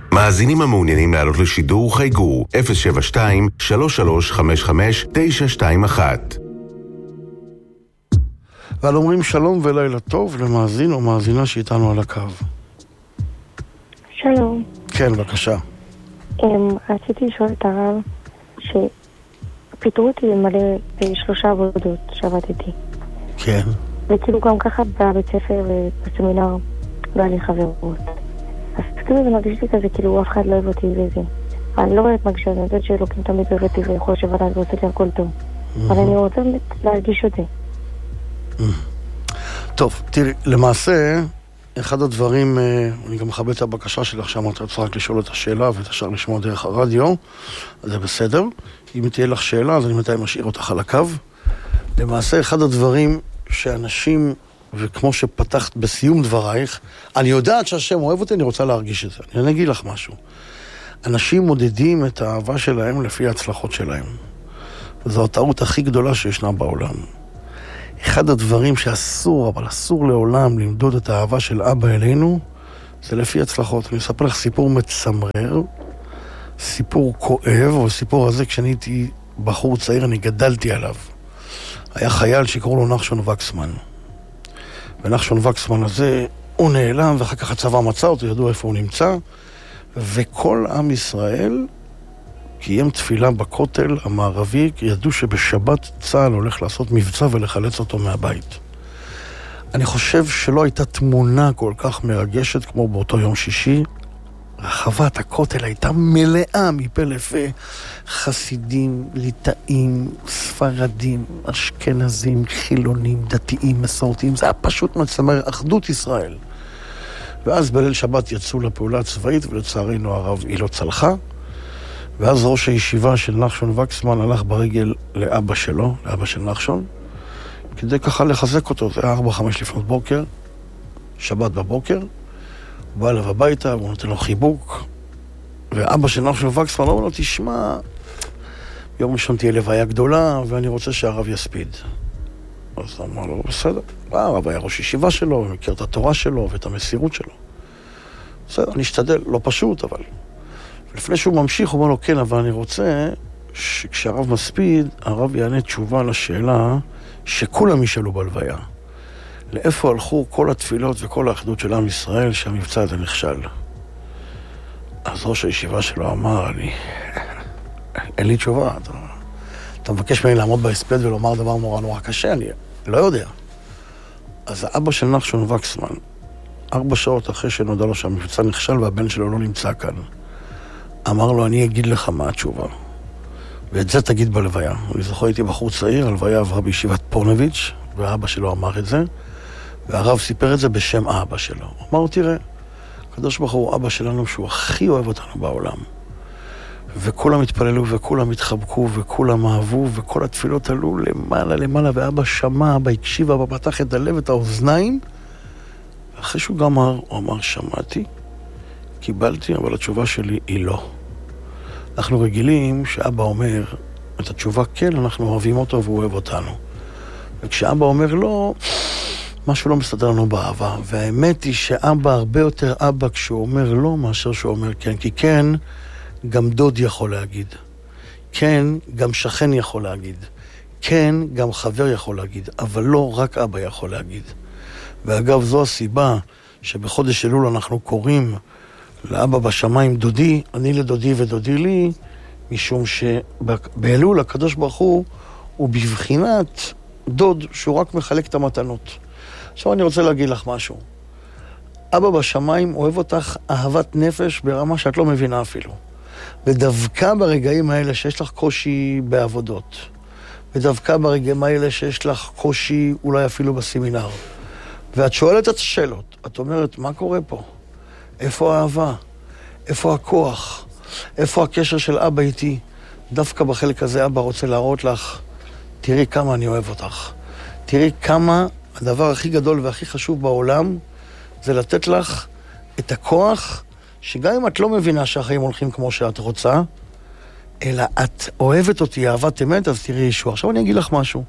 מאזינים המעוניינים לעלות לשידור חייגו 072-3355-921. ועל אומרים שלום ולילה טוב למאזין או מאזינה שאיתנו על הקו. שלום. כן, בבקשה. רציתי לשאול את הרב שפיתרו אותי מלא 3 עבודות שעבדתי. כן. וכאילו גם ככה בבית ספר ובסמינר לא היה לי חברות. אז כאילו זה מרגיש לי כזה, כאילו אף אחד לא אוהב אותי וזה. אני לא רואה את מגשת, אני יודעת שאלוקים תמיד אוהב אותי ויכול שבדעת ועושה לי הכל טוב. אבל אני רוצה באמת להרגיש את זה. טוב, תראי, למעשה, אחד הדברים, אני גם מכבד את הבקשה שלך שאמרת, רוצה רק לשאול את השאלה ואפשר לשמוע דרך הרדיו, אז זה בסדר. אם תהיה לך שאלה, אז אני מתי משאיר אותך על הקו. למעשה, אחד הדברים שאנשים, וכמו שפתחת בסיום דברייך, אני יודעת שהשם אוהב אותי, אני רוצה להרגיש את זה. אני אגיד לך משהו. אנשים מודדים את האהבה שלהם לפי ההצלחות שלהם. זו הטעות הכי גדולה שישנה בעולם. אחד הדברים שאסור, אבל אסור לעולם למדוד את האהבה של אבא אלינו, זה לפי הצלחות. אני אספר לך סיפור מצמרר, סיפור כואב, אבל סיפור הזה כשאני הייתי בחור צעיר, אני גדלתי עליו. היה חייל שקראו לו נחשון וקסמן. ונחשון וקסמן הזה, הוא נעלם, ואחר כך הצבא מצא אותו, ידעו איפה הוא נמצא, וכל עם ישראל קיים תפילה בכותל המערבי, ידעו שבשבת צה"ל הולך לעשות מבצע ולחלץ אותו מהבית. אני חושב שלא הייתה תמונה כל כך מרגשת כמו באותו יום שישי. רחבת הכותל הייתה מלאה מפה לפה, חסידים, ליטאים, ספרדים, אשכנזים, חילונים, דתיים, מסורתיים. זה היה פשוט מצמר, אחדות ישראל. ואז בליל שבת יצאו לפעולה הצבאית, ולצערנו הרב היא לא צלחה. ואז ראש הישיבה של נחשון וקסמן הלך ברגל לאבא שלו, לאבא של נחשון, כדי ככה לחזק אותו. זה היה 4-5 לפנות בוקר, שבת בבוקר, הוא בא אליו הביתה, הוא נותן לו חיבוק, ואבא של נחשון וקסמן אומר לו, תשמע, יום ראשון תהיה לוויה גדולה, ואני רוצה שהרב יספיד. אז הוא אמר לו, בסדר. הרב היה ראש ישיבה שלו, הוא מכיר את התורה שלו ואת המסירות שלו. בסדר, אני אשתדל, לא פשוט, אבל... לפני שהוא ממשיך, הוא אומר לו, כן, אבל אני רוצה שכשהרב מספיד, הרב יענה תשובה לשאלה שכולם ישאלו בלוויה. לאיפה הלכו כל התפילות וכל האחדות של עם ישראל שהמבצע הזה נכשל? אז ראש הישיבה שלו אמר, אין לי תשובה. אתה מבקש ממני לעמוד בהספד ולומר דבר נורא קשה, אני לא יודע. אז האבא של נחשון וקסמן, 4 שעות אחרי שנודע לו שהמבצע נכשל והבן שלו לא נמצא כאן, אמר לו, אני אגיד לך מה התשובה. ואת זה תגיד בלוויה. אני זוכר, הייתי בחור צעיר, הלוויה עברה בישיבת פורנביץ', והאבא שלו אמר את זה, והרב סיפר את זה בשם האבא שלו. הוא אמר, תראה, הקדוש ברוך הוא אבא שלנו שהוא הכי אוהב אותנו בעולם. וכולם התפללו, וכולם התחבקו, וכולם אהבו, וכל התפילות עלו למעלה, ואבא שמע, אבא הקשיב, אבא פתח את הלב, את האוזניים, ואחרי שהוא גמר, הוא אמר, שמעתי, קיבלתי, אבל התשובה שלי היא לא. אנחנו רגילים שאבא אומר את התשובה כן, אנחנו אוהבים אותו והוא אוהב אותנו. וכשאבא אומר לא, משהו לא מסתדר לנו באהבה. והאמת היא שאבא הרבה יותר אבא כשהוא אומר לא מאשר שהוא אומר כן. כי כן, גם דוד יכול להגיד. כן, גם שכן יכול להגיד. כן, גם חבר יכול להגיד. אבל לא רק אבא יכול להגיד. ואגב, זו הסיבה שבחודש אלול אנחנו קוראים לאבא בשמיים דודי, אני לדודי ודודי לי, משום שבאלול הקדוש ברוך הוא בבחינת דוד שהוא רק מחלק את המתנות. עכשיו אני רוצה להגיד לך משהו. אבא בשמיים אוהב אותך אהבת נפש ברמה שאת לא מבינה אפילו. ודווקא ברגעים האלה שיש לך קושי בעבודות, ודווקא ברגעים האלה שיש לך קושי אולי אפילו בסמינר, ואת שואלת את השאלות, את אומרת, מה קורה פה? איפה האהבה? איפה הכוח? איפה הקשר של אבא איתי? דווקא בחלק הזה אבא רוצה להראות לך, תראי כמה אני אוהב אותך. תראי כמה הדבר הכי גדול והכי חשוב בעולם זה לתת לך את הכוח שגם אם את לא מבינה שהחיים הולכים כמו שאת רוצה, אלא את אוהבת אותי, אהבת אמת, אז תראי ישוע. עכשיו אני אגיד לך משהו.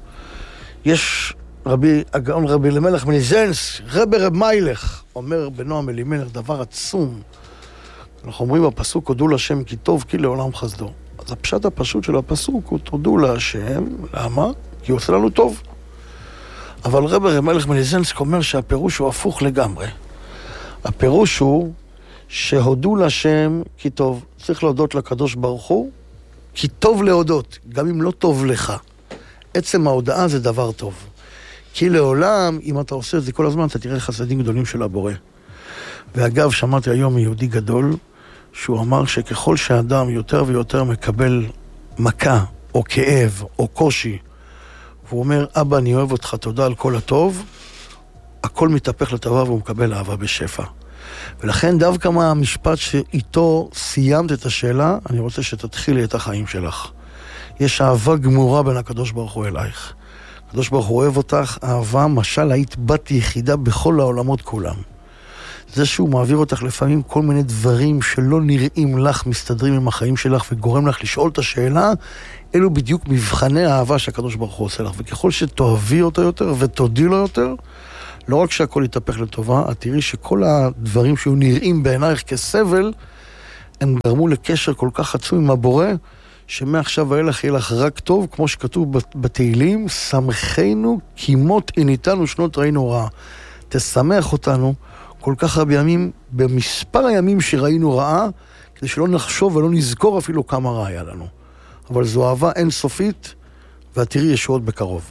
יש הגאון רבי אלימלך מליז'נסק, רב מיילך, אומר בנועם אלימלך דבר עצום. אנחנו אומרים בפסוק, הודו להשם כי טוב, כי לעולם חסדו. אז הפשט הפשוט של הפסוק הוא, תודו להשם, למה? כי הוא עושה לנו טוב. אבל רבי מלך מליזנסק אומר שהפירוש הוא הפוך לגמרי. הפירוש הוא שהודו להשם כי טוב. צריך להודות לקדוש ברוך הוא, כי טוב להודות, גם אם לא טוב לך. עצם ההודעה זה דבר טוב. כי לעולם, אם אתה עושה את זה כל הזמן, אתה תראה חסדים גדולים של הבורא. ואגב, שמעתי היום מיהודי גדול, שהוא אמר שככל שאדם יותר ויותר מקבל מכה, או כאב, או קושי, והוא אומר, אבא, אני אוהב אותך, תודה על כל הטוב, הכל מתהפך לטובה והוא מקבל אהבה בשפע. ולכן דווקא מהמשפט שאיתו סיימת את השאלה, אני רוצה שתתחילי את החיים שלך. יש אהבה גמורה בין הקדוש ברוך הוא אלייך. הקדוש ברוך הוא אוהב אותך, אהבה, משל היית בת יחידה בכל העולמות כולם. זה שהוא מעביר אותך לפעמים כל מיני דברים שלא נראים לך, מסתדרים עם החיים שלך וגורם לך לשאול את השאלה, אלו בדיוק מבחני האהבה שהקדוש ברוך הוא עושה לך. וככל שתאהבי אותו יותר ותודי לו יותר, לא רק שהכל יתהפך לטובה, את תראי שכל הדברים שהיו נראים בעינייך כסבל, הם גרמו לקשר כל כך עצום עם הבורא, שמעכשיו ואילך יהיה לך רק טוב, כמו שכתוב בתהילים, שמחנו כימות עיניתנו שנות ראינו רעה. תשמח אותנו כל כך הרבה ימים, במספר הימים שראינו רעה, כדי שלא נחשוב ולא נזכור אפילו כמה רע היה לנו. אבל זו אהבה אינסופית, ואת תראי ישועות בקרוב.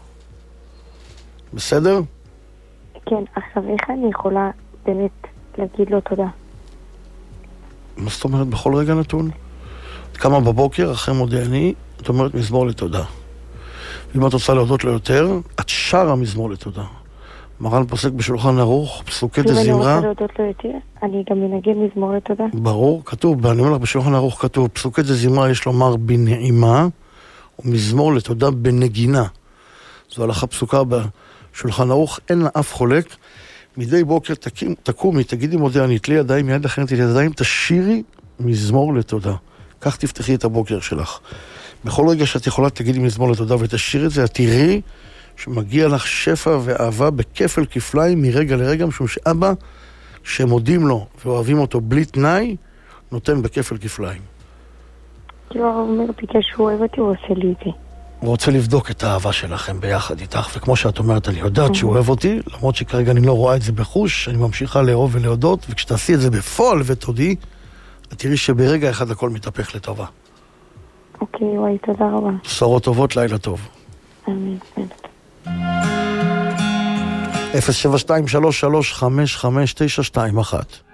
בסדר? כן, עכשיו איך אני יכולה באמת להגיד לו תודה? מה זאת אומרת בכל רגע נתון? את קמה בבוקר, אחרי מודה אני, את אומרת מזמור לתודה. ואם את רוצה להודות לו יותר, את שרה מזמור לתודה. מרן פוסק בשולחן ערוך, פסוקי דזמרה. אם אני רוצה להודות לו יותר, אני גם מנגן מזמור לתודה. ברור, כתוב, אני אומר לך בשולחן ערוך כתוב, פסוקי דזמרה יש לומר בנעימה, ומזמור לתודה בנגינה. זו הלכה פסוקה בשולחן ערוך, אין לה אף חולק. מדי בוקר תקומי, תגידי מודה אני, תלי ידיים, מיד אחרת תלי ידיים, תשירי מזמור לתודה. כך תפתחי את הבוקר שלך. בכל רגע שאת יכולה תגידי מזמור לתודה ותשאיר את זה, את תראי שמגיע לך שפע ואהבה בכפל כפליים מרגע לרגע, משום שאבא שמודים לו ואוהבים אותו בלי תנאי, נותן בכפל כפליים. כאילו הרב אומר, בגלל שהוא אוהב אותי, הוא עושה לי את זה. הוא רוצה לבדוק את האהבה שלכם ביחד איתך, וכמו שאת אומרת, אני יודעת שהוא אוהב אותי, למרות שכרגע אני לא רואה את זה בחוש, אני ממשיכה לאהוב ולהודות, וכשתעשי את זה בפועל ותודי, את תראי שברגע אחד הכל מתהפך לטובה. אוקיי, וואי, תודה רבה. בשורות טובות, לילה טוב. אמן. 072-335-5921